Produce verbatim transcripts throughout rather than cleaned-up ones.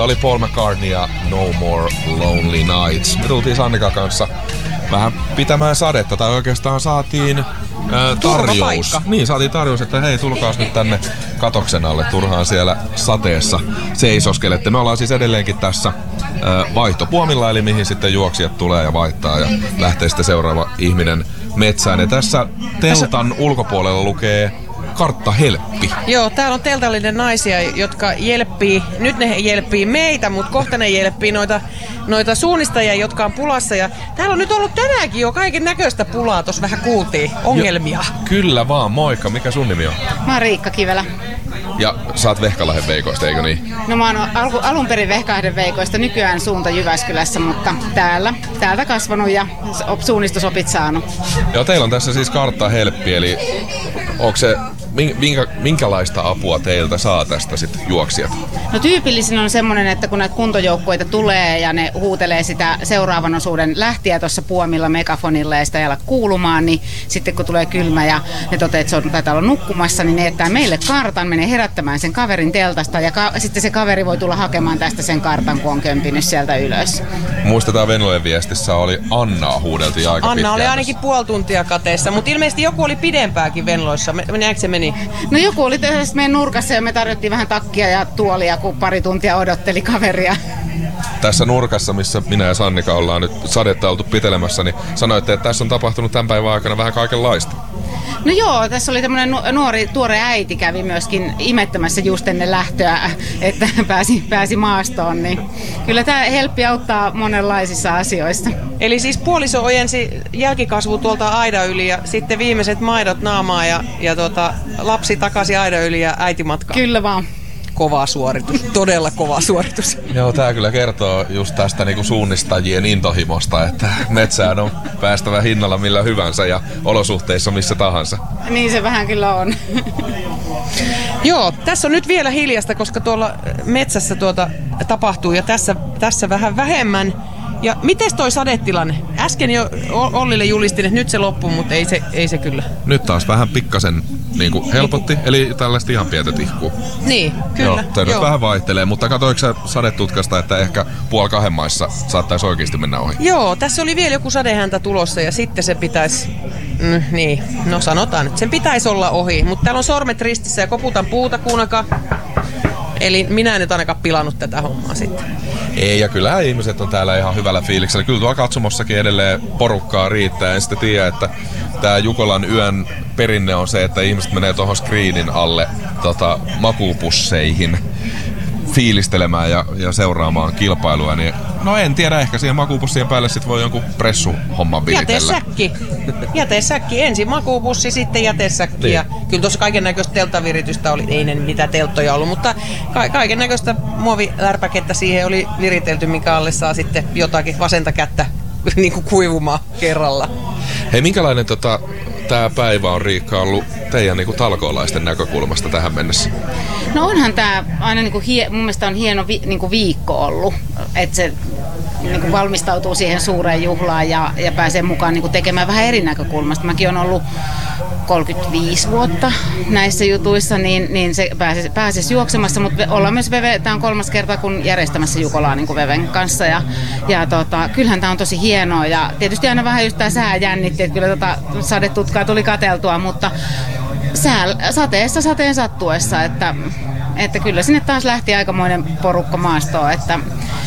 oli Paul McCartney ja No More Lonely Nights. Me tultiin Sannikan kanssa vähän pitämään sadetta, tai oikeastaan saatiin ää, tarjous. Niin, saatiin tarjous, että hei, tulkaas nyt tänne katoksen alle, turhaan siellä sateessa seisoskelette. Me ollaan siis edelleenkin tässä ää, vaihtopuomilla, eli mihin sitten juoksijat tulee ja vaihtaa ja lähtee sitten seuraava ihminen metsään. Ja tässä teltan ulkopuolella lukee Kartta Helppi. Joo, täällä on teltallinen naisia, jotka jelppii, nyt ne jelppii meitä, mutta kohta ne jelppii noita, noita suunnistajia, jotka on pulassa. Ja täällä on nyt ollut tänäänkin jo kaiken näköistä pulaa, tuossa vähän kuultiin, ongelmia. Jo, kyllä vaan, moikka. Mikä sun nimi on? Mä oon Riikka Kivelä. Ja sä oot Vehkalahden veikoista, eikö niin? No mä oon al- alun perin Vehkalahden veikoista, nykyään suunta Jyväskylässä, mutta täällä, täältä kasvanut ja suunnistusopit saanut. Joo, teillä on tässä siis Kartta Helppi, eli onko se, minkä, minkälaista apua teiltä saa tästä sitten juoksijat? No tyypillisin on semmoinen, että kun näitä kuntojoukkueita tulee ja ne huutelee sitä seuraavan osuuden lähtiä tuossa puomilla megafonilla ja sitä ei ala kuulumaan, niin sitten kun tulee kylmä ja ne toteaa, että se on, taitaa olla nukkumassa, niin ne jättää meille kartan, menee herättämään sen kaverin teltasta ja ka- sitten se kaveri voi tulla hakemaan tästä sen kartan, kun on kömpinyt sieltä ylös. Muistetaan Venlojen viestissä oli Annaa huudeltiin aika Anna pitkään. oli ainakin puoli tuntia kateessa, mutta ilmeisesti joku oli pidempääkin Venloissa. Näetkö se meni? No joku oli tässä meidän nurkassa ja me tarjottiin vähän takkia ja tuolia, kun pari tuntia odotteli kaveria. Tässä nurkassa, missä minä ja Sannika ollaan nyt sadetta oltu pitelemässä, niin sanoitte, että tässä on tapahtunut tämän päivän aikana vähän kaikenlaista. No joo, tässä oli tämmöinen nuori, tuore äiti kävi myöskin imettämässä just ennen lähtöä, että pääsi, pääsi maastoon, niin kyllä tämä helppi auttaa monenlaisissa asioissa. Eli siis puoliso ojensi jälkikasvu tuolta aidan yli ja sitten viimeiset maidot naamaa ja, ja tuota, lapsi takaisin aidan yli ja äiti matkaan. Kyllä vaan. Kova suoritus, todella kova suoritus. Joo, tää kyllä kertoo just tästä niinku suunnistajien intohimosta, että metsään on päästävä hinnalla millä hyvänsä ja olosuhteissa missä tahansa. Niin se vähän kyllä on. Joo, tässä on nyt vielä hiljasta, koska tuolla metsässä tuota tapahtuu ja tässä, tässä vähän vähemmän. Ja mites toi sadetilanne? Äsken jo Ollille julistin, että nyt se loppuu, mutta ei se, ei se kyllä. Nyt taas vähän pikkasen niin kuin helpotti, eli tällaista ihan pientä tihkuu. Niin, kyllä. Joo, tämä nyt vähän vaihtelee, mutta katsoitko sä sadetutkasta, että ehkä puoli kahden maissa saattaisi oikeasti mennä ohi? Joo, tässä oli vielä joku sadehäntä tulossa ja sitten se pitäisi, mm, niin, no sanotaan, että sen pitäisi olla ohi. Mutta täällä on sormet ristissä ja koputan puuta kuunnelkaa. Eli minä en nyt ainakaan pilannut tätä hommaa sitten. Ei, ja kyllä ihmiset on täällä ihan hyvällä fiiliksellä. Kyllä tuolla katsomossakin edelleen porukkaa riittää. En sitten tiedä, että tämä Jukolan yön perinne on se, että ihmiset menee tuohon screenin alle tota, makuupusseihin fiilistelemään ja, ja seuraamaan kilpailua. Niin, no en tiedä, ehkä siihen makuupussien päälle sit voi jonkun pressuhomman viritellä. Jätesäkki. Jätesäkki. Ensin makuupussi, sitten jätesäkki. Niin. Ja kyllä tuossa kaiken näköistä telttaviritystä oli. Ei ne mitään telttoja ollut, mutta ka- kaiken näköistä muovilärpäkettä siihen oli viritelty, minkä alle saa sitten jotakin vasenta kättä niin kuin kuivumaan kerralla. Hei, minkälainen tota, tämä päivä on, Riikka, ollut teidän niin kuin talkoolaisten näkökulmasta tähän mennessä? No onhan tämä aina niin kuin hie, mun mielestä on hieno vi, niin kuin viikko ollut, että se niin kuin valmistautuu siihen suureen juhlaan ja, ja pääsee mukaan niin kuin tekemään vähän eri näkökulmasta. Mäkin olen ollut kolmekymmentäviisi vuotta näissä jutuissa, niin, niin se pääsisi, pääsisi juoksemassa, mutta ollaan myös Veve, tämä on kolmas kerta kun järjestämässä Jukolaa niin kuin Veven kanssa ja, ja tota, kyllähän tämä on tosi hienoa ja tietysti aina vähän just tämä sää jännitti, että kyllä tota sadetutkaa tuli katseltua, mutta sää, sateessa sateen sattuessa, että, että kyllä sinne taas lähti aikamoinen porukka maastoon, että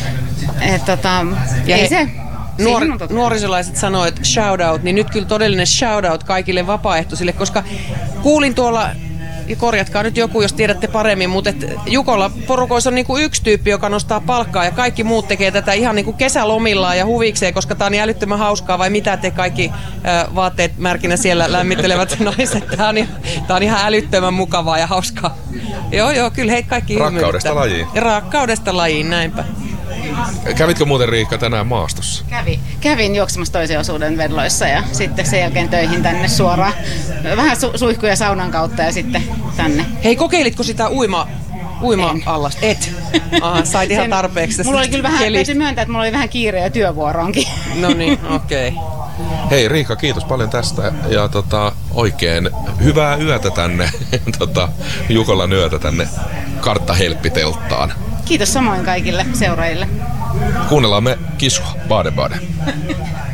et, tota, ja ei he, se... Nuor, nuorisolaiset sanoo, että shout out, niin nyt kyllä todellinen shout out kaikille vapaaehtoisille, koska kuulin tuolla, ja korjatkaa nyt joku, jos tiedätte paremmin, mutta et Jukola porukoissa on niinku yksi tyyppi, joka nostaa palkkaa ja kaikki muut tekee tätä ihan niinku kesälomillaan ja huvikseen, koska tää on niin älyttömän hauskaa, vai mitä te kaikki äh, vaatteet märkinä siellä lämmittelevät naiset, tää on, tää on ihan älyttömän mukavaa ja hauskaa. Joo, joo, kyllä heitä kaikki Rakkaudesta lajiin. Rakkaudesta lajiin, näinpä. Kävitkö muuten, Riikka, tänään maastossa? Kävin. Kävin juoksemassa toisen osuuden Venloissa ja sitten sen jälkeen töihin tänne suoraan. Vähän su- suihkuja saunan kautta ja sitten tänne. Hei, kokeilitko sitä uima, uima-allasta? Et. Aha, sait ihan tarpeeksi. Mulla oli kyllä vähän, täytyy myöntää, että mulla oli vähän kiire ja työvuoroonkin. No niin, okei. Okay. Hei Riikka, kiitos paljon tästä ja tota, oikein hyvää yötä tänne, tota, Jukolan yötä tänne Kartta Helppi-telttaan. Kiitos samoin kaikille seuraajille. Kuunnellaan me Kisua, Bade Bade.